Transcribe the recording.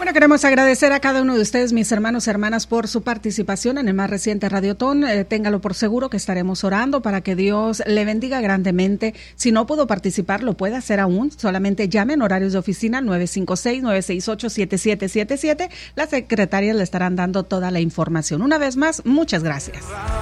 Bueno, queremos agradecer a cada uno de ustedes, mis hermanos y hermanas, por su participación en el más reciente Radiotón. Téngalo por seguro que estaremos orando para que Dios le bendiga grandemente. Si no pudo participar, lo puede hacer aún. Solamente llame en horarios de oficina 956-968-7777. Las secretarias le estarán dando toda la información. Una vez más, muchas gracias.